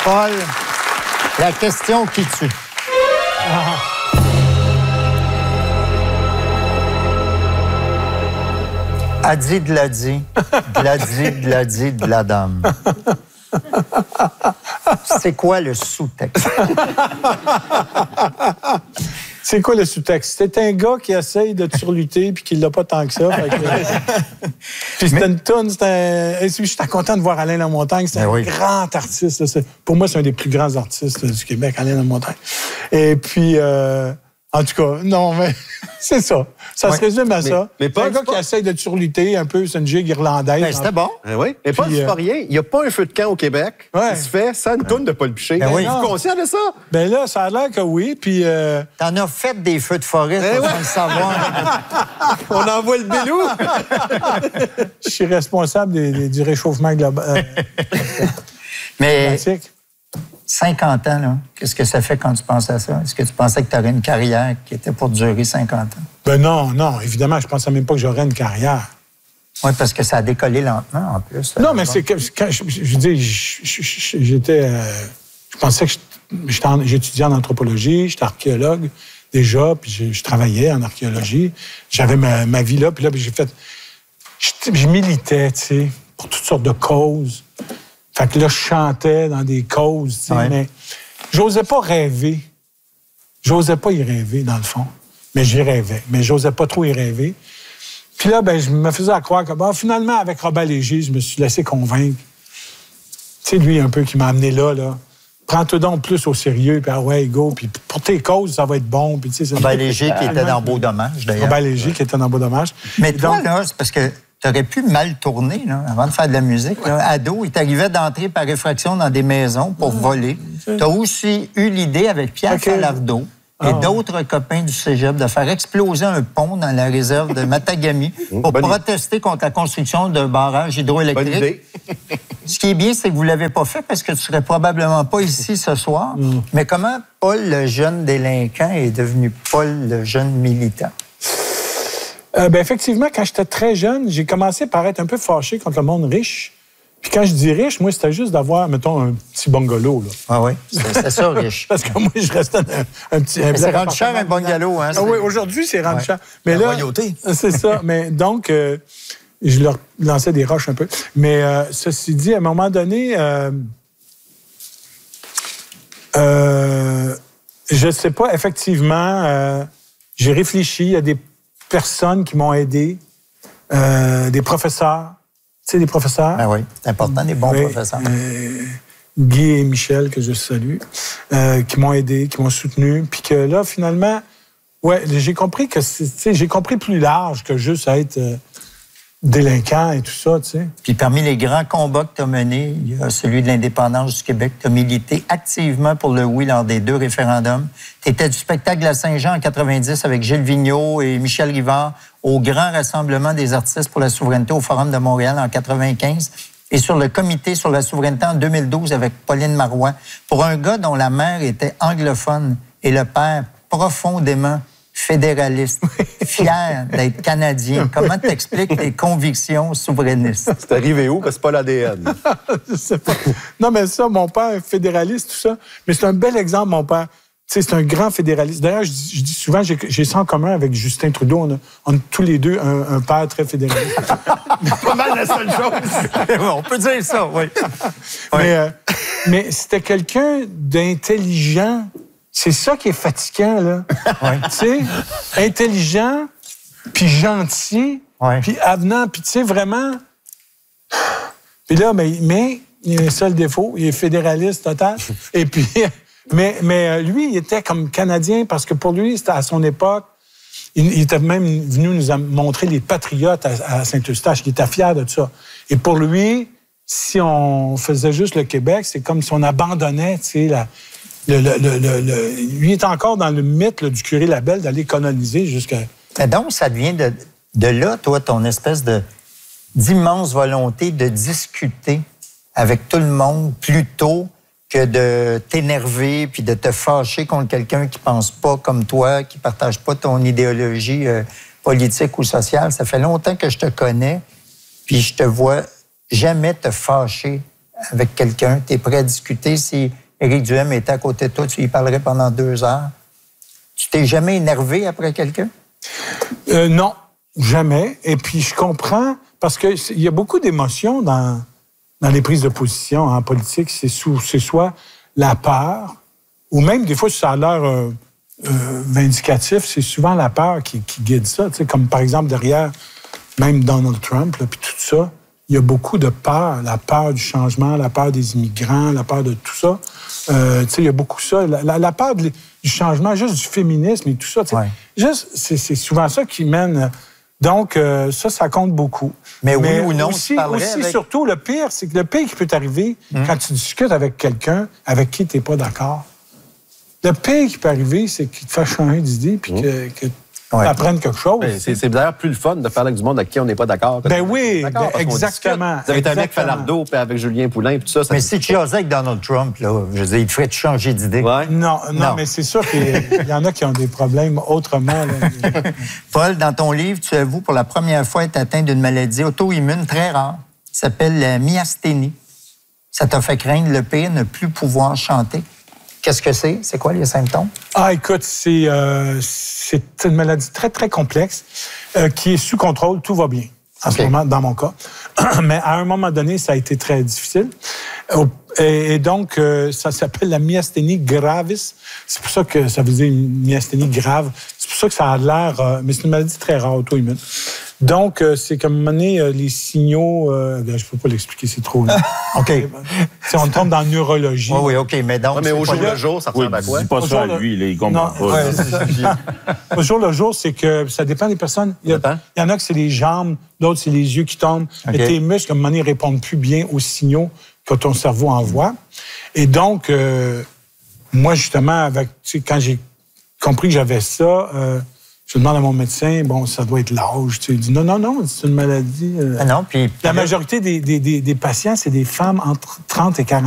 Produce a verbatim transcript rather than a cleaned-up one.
Paul, la question qui tue. Ah. A dit de la dit, de la dit, de la dit, de la dame. C'est quoi le sous-texte? C'est quoi le sous-texte? C'est un gars qui essaye de te surlutter puis qui l'a pas tant que ça. Fait que... puis c'était une toune, c'était un... J'étais content de voir Alain Lamontagne. C'est un oui. grand artiste. Là. Pour moi, c'est un des plus grands artistes du Québec, Alain Lamontagne. Et puis... Euh... En tout cas, non, mais c'est ça. Ça ouais. se résume à mais, ça. Mais pas un gars pas... qui essaye de te surlutter un peu, c'est une gigue irlandaise. Ben, c'était bon. Ben oui. Mais pas, c'est pas rien. Il n'y a pas un feu de camp au Québec ouais. qui se fait sans une toune de Paul Piché. Ben, ben oui. Es-tu conscient de ça? Ben là, ça a l'air que oui. Puis. Euh... T'en as fait des feux de forêt, ben pour ouais. le savoir. On envoie le bélou. Je suis responsable des, des, du réchauffement global. Euh... mais. Climatique. cinquante ans, là, qu'est-ce que ça fait quand tu penses à ça? Est-ce que tu pensais que tu aurais une carrière qui était pour durer cinquante ans? Ben non, non, évidemment, je pensais même pas que j'aurais une carrière. Oui, parce que ça a décollé lentement, en plus. Non, mais c'est que, quand je, je, je dis, j'étais... Euh, je pensais que j'étudiais en anthropologie, j'étais archéologue déjà, puis je, je travaillais en archéologie. J'avais ma, ma vie là, puis là, j'ai fait... Je, je militais, tu sais, pour toutes sortes de causes. Fait que là, je chantais dans des causes, tu sais, ouais. mais j'osais pas rêver. J'osais pas y rêver, dans le fond. Mais j'y rêvais. Mais j'osais pas trop y rêver. Puis là, ben, je me faisais à croire que, bon, finalement, avec Robert Léger, je me suis laissé convaincre. Tu sais, lui, un peu, qui m'a amené là, là. Prends-toi donc plus au sérieux, puis ah ouais, go, puis pour tes causes, ça va être bon. Puis, tu sais, Robert Léger qui était dans Beau Dommage, d'ailleurs. Robert Léger qui était dans Beau Dommage. Mais toi, donc, là, c'est parce que t'aurais pu mal tourner, là, avant de faire de la musique. Là. Ado, il t'arrivait d'entrer par effraction dans des maisons pour voler. T'as aussi eu l'idée avec Pierre okay. Falardeau et oh. d'autres copains du cégep de faire exploser un pont dans la réserve de Matagami pour Bonne protester idée. contre la construction d'un barrage hydroélectrique. Ce qui est bien, c'est que vous ne l'avez pas fait parce que tu ne serais probablement pas ici ce soir. Mm. Mais comment Paul, le jeune délinquant, est devenu Paul, le jeune militant? Euh, ben effectivement, quand j'étais très jeune, j'ai commencé par être un peu fâché contre le monde riche. Puis quand je dis riche, moi, c'était juste d'avoir, mettons, un petit bungalow. Là. Ah oui, c'est ça, riche. Parce que moi, je restais un, un petit... Un c'est rendu cher, un bungalow, hein? Ah oui, aujourd'hui, c'est rendu ouais. cher. Mais la là, royauté. C'est ça. Mais donc, euh, je leur lançais des roches un peu. Mais euh, ceci dit, à un moment donné, euh, euh, je ne sais pas, effectivement, euh, j'ai réfléchi, il y a des personnes qui m'ont aidé, euh, des professeurs. Tu sais, des professeurs. Ah oui, c'est important, des bons oui, professeurs. Euh, Guy et Michel, que je salue, euh, qui m'ont aidé, qui m'ont soutenu. Puis que là, finalement, ouais, j'ai compris que, tu sais, j'ai compris plus large que juste être euh, délinquant et tout ça, tu sais. Puis parmi les grands combats que tu as menés, il y a celui de l'indépendance du Québec. Tu as milité activement pour le oui lors des deux référendums. Tu étais du spectacle de la Saint-Jean en quatre-vingt-dix avec Gilles Vigneault et Michel Rivard au grand rassemblement des artistes pour la souveraineté au Forum de Montréal en quatre-vingt-quinze et sur le comité sur la souveraineté en deux mille douze avec Pauline Marois. Pour un gars dont la mère était anglophone et le père profondément fédéraliste, fier d'être Canadien, comment t'expliques tes convictions souverainistes? C'est arrivé où? Parce que c'est pas l'A D N. Je sais pas. Non, mais ça, mon père, fédéraliste, tout ça. Mais c'est un bel exemple, mon père. Tu sais, c'est un grand fédéraliste. D'ailleurs, je dis, je dis souvent, j'ai, j'ai ça en commun avec Justin Trudeau. On a, on a tous les deux un, un père très fédéraliste. Pas mal la seule chose. On peut dire ça, oui. Mais, euh, mais c'était quelqu'un d'intelligent. C'est ça qui est fatigant, là. Ouais. Tu sais, intelligent, puis gentil, ouais. puis avenant, puis tu sais, vraiment... Puis là, mais, mais il y a un seul défaut, il est fédéraliste total. Et puis... Mais, mais lui, il était comme Canadien parce que pour lui, c'était à son époque, il, il était même venu nous montrer les patriotes à, à Saint-Eustache. Il était fier de ça. Et pour lui, si on faisait juste le Québec, c'est comme si on abandonnait, tu sais, la... Le, le, le, le, le, lui est encore dans le mythe là, du curé Labelle d'aller coloniser jusqu'à... Et donc, ça devient de, de là, toi, ton espèce de, d'immense volonté de discuter avec tout le monde plus tôt que de t'énerver puis de te fâcher contre quelqu'un qui pense pas comme toi, qui partage pas ton idéologie euh, politique ou sociale. Ça fait longtemps que je te connais, puis je te vois jamais te fâcher avec quelqu'un? Tu es prêt à discuter? Si Éric Duhem était à côté de toi, tu y parlerais pendant deux heures? Tu t'es jamais énervé après quelqu'un? Euh, non, jamais. Et puis, je comprends, parce qu'il y a beaucoup d'émotions dans, dans les prises de position en politique. C'est, sous, c'est soit la peur, ou même des fois, ça a l'air euh, euh, vindicatif, c'est souvent la peur qui, qui guide ça. Tu sais, comme par exemple, derrière même Donald Trump, puis tout ça, il y a beaucoup de peur. La peur du changement, la peur des immigrants, la peur de tout ça. Euh, tu sais, il y a beaucoup ça. La, la, la peur de, du changement, juste du féminisme et tout ça. Ouais. Juste, c'est, c'est souvent ça qui mène. Donc, euh, ça, ça compte beaucoup. Mais, Mais oui ou non, aussi, aussi avec... surtout, le pire, c'est que le pire qui peut t'arriver hum. quand tu discutes avec quelqu'un avec qui tu n'es pas d'accord. Le pire qui peut arriver, c'est qu'il te fasse changer d'idée puis hum. que, que ouais. apprendre quelque chose. Ben, c'est, c'est d'ailleurs plus le fun de parler avec du monde avec qui on n'est pas d'accord. Ben oui, ben exactement. Vous avez été avec Falardeau, puis avec Julien Poulin, puis tout ça. ça mais si tu jasais avec Donald Trump, là, je veux dire, il te ferait changer d'idée. Ouais. Non, non, non, mais c'est sûr qu'il y en a qui ont des problèmes autrement. Là. Paul, dans ton livre, tu avoues pour la première fois être atteint d'une maladie auto-immune très rare qui s'appelle la myasthénie. Ça t'a fait craindre le pire, ne plus pouvoir chanter. Qu'est-ce que c'est? C'est quoi les symptômes? Ah, écoute, c'est, euh, c'est une maladie très, très complexe euh, qui est sous contrôle. Tout va bien en okay. ce moment, dans mon cas. Mais à un moment donné, ça a été très difficile. Et, et donc, euh, ça s'appelle la myasthénie gravis. C'est pour ça que ça veut dire une myasthénie grave. C'est pour ça que ça a l'air... Euh, mais c'est une maladie très rare, auto-immune. Donc, euh, c'est comme mener euh, les signaux... Euh, je ne peux pas l'expliquer, c'est trop long. OK. Si on tombe dans la neurologie. Oui, oui, OK. Mais donc, ouais, mais au jour le jour, ça ressemble oui, à quoi? Dis pas ça à lui, là, il comprend pas. Ouais, au jour le jour, c'est que ça dépend des personnes. Il y, a, il y en a que c'est les jambes, d'autres, c'est les yeux qui tombent. Okay. Et tes muscles, à un moment donné, répondent plus bien aux signaux que ton cerveau envoie. Et donc, euh, moi, justement, avec, tu sais, quand j'ai compris que j'avais ça... Euh, je demande à mon médecin, bon, ça doit être l'âge. Tu sais, il dit non, non, non, c'est une maladie. Euh... Ah non, puis, puis la là... majorité des, des, des, des patients, c'est des femmes entre trente et quarante.